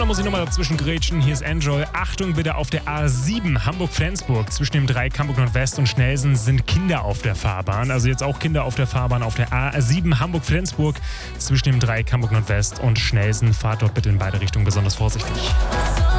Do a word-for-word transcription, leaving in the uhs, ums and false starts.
muss ich nochmal dazwischen grätschen. Hier ist Enjoy. Achtung bitte auf der A sieben Hamburg-Flensburg. Zwischen dem Dreieck Hamburg Nordwest und Schnelsen sind Kinder auf der Fahrbahn. Also jetzt auch Kinder auf der Fahrbahn auf der A sieben Hamburg-Flensburg. Zwischen dem Dreieck Hamburg Nordwest und Schnelsen. Fahrt dort bitte in beide Richtungen besonders vorsichtig.